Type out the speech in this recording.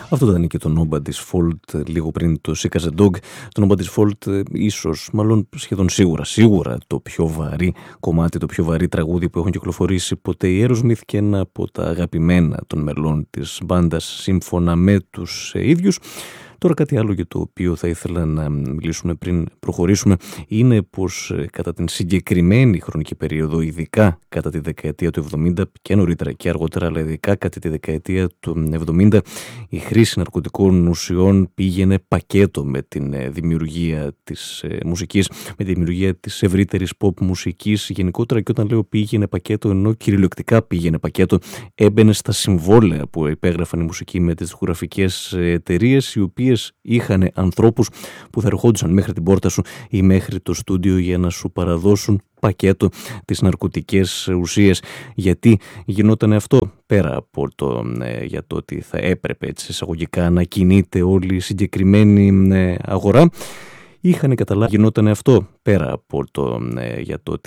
Αυτό ήταν και το Nobody's Fault λίγο πριν το Sick as a Dog. Το Nobody's Fault ίσως, μάλλον σχεδόν σίγουρα το πιο βαρύ κομμάτι, το πιο βαρύ τραγούδι που έχουν κυκλοφορήσει ποτέ οι Aerosmith και ένα από τα αγαπημένα των μελών της μπάντας σύμφωνα με τους ίδιους. Τώρα κάτι άλλο για το οποίο θα ήθελα να μιλήσουμε πριν προχωρήσουμε είναι πως κατά την συγκεκριμένη χρονική περίοδο, ειδικά κατά τη δεκαετία του 70 και νωρίτερα και αργότερα, αλλά ειδικά κατά τη δεκαετία του 70, η χρήση ναρκωτικών ουσιών πήγαινε πακέτο με την δημιουργία της μουσικής, με τη δημιουργία της ευρύτερης pop μουσικής γενικότερα, και όταν λέω πήγαινε πακέτο, ενώ κυριολεκτικά πήγαινε πακέτο, έμπαινε στα συμβόλαια που υπέγραφαν οι μουσικοί με τις δισκογραφικές εταιρείες, οι οποίες είχαν ανθρώπους που θα ερχόντουσαν μέχρι την πόρτα σου ή μέχρι το στούντιο για να σου παραδώσουν πακέτο τις ναρκωτικές ουσίες. Γιατί γινόταν αυτό? Πέρα από για το ότι θα έπρεπε έτσι εισαγωγικά να κινείται όλη η συγκεκριμένη αγορά, είχαν καταλάβει, γινόταν αυτό πέρα από για το ότι